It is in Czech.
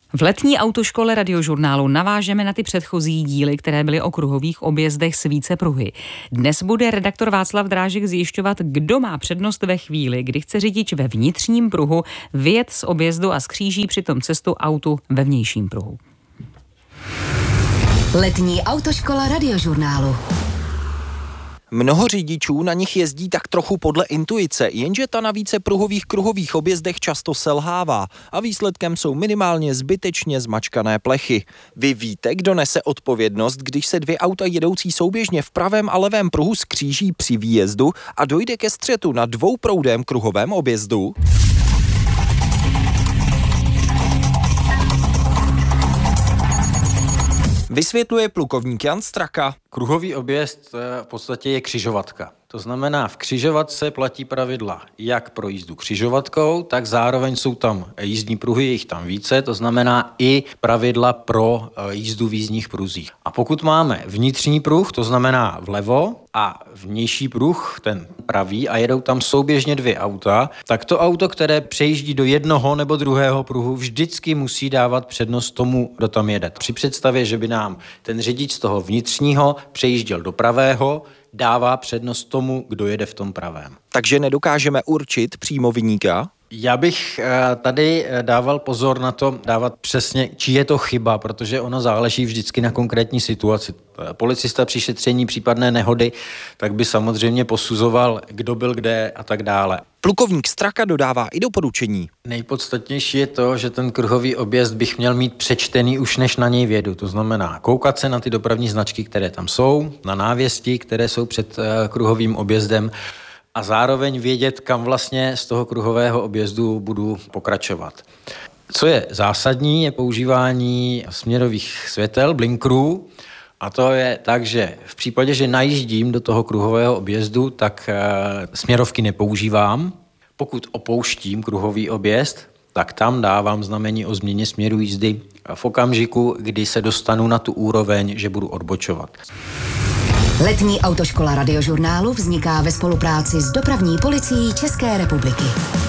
V letní autoškole Radiožurnálu navážeme na ty předchozí díly, které byly o kruhových objezdech s více pruhy. Dnes bude redaktor Václav Drážek zjišťovat, kdo má přednost ve chvíli, kdy chce řidič ve vnitřním pruhu vyjet z objezdu a skříží přitom cestu autu ve vnějším pruhu. Letní autoškola Radiožurnálu. Mnoho řidičů na nich jezdí tak trochu podle intuice, jenže ta na vícepruhových kruhových objezdech často selhává a výsledkem jsou minimálně zbytečně zmačkané plechy. Vy víte, kdo nese odpovědnost, když se dvě auta jedoucí souběžně v pravém a levém pruhu skříží při výjezdu a dojde ke střetu na dvouproudém kruhovém objezdu? Vysvětluje plukovník Jan Straka. Kruhový objezd v podstatě je křižovatka. To znamená, v křižovatce platí pravidla jak pro jízdu křižovatkou, tak zároveň jsou tam jízdní pruhy, je jich tam více, to znamená i pravidla pro jízdu v jízdních pruzích. A pokud máme vnitřní pruh, to znamená vlevo, a vnější pruh, ten pravý, a jedou tam souběžně dvě auta, tak to auto, které přejíždí do jednoho nebo druhého pruhu, vždycky musí dávat přednost tomu, kdo tam jede. Při představě, že by nám ten řidič z toho vnitřního přejížděl do pravého, dává přednost tomu, kdo jede v tom pravém. Takže nedokážeme určit přímo viníka? Já bych tady dával pozor na to, dávat přesně, či je to chyba, protože ono záleží vždycky na konkrétní situaci. Policista při šetření případné nehody, tak by samozřejmě posuzoval, kdo byl kde a tak dále. Plukovník Straka dodává i doporučení. Nejpodstatnější je to, že ten kruhový objezd bych měl mít přečtený už než na něj vjedu. To znamená koukat se na ty dopravní značky, které tam jsou, na návěsti, které jsou před kruhovým objezdem, a zároveň vědět, kam vlastně z toho kruhového objezdu budu pokračovat. Co je zásadní, je používání směrových světel, blinkerů, a to je tak, že v případě, že najíždím do toho kruhového objezdu, tak směrovky nepoužívám. Pokud opouštím kruhový objezd, tak tam dávám znamení o změně směru jízdy v okamžiku, kdy se dostanu na tu úroveň, že budu odbočovat. Letní autoškola Radiožurnálu vzniká ve spolupráci s Dopravní policií České republiky.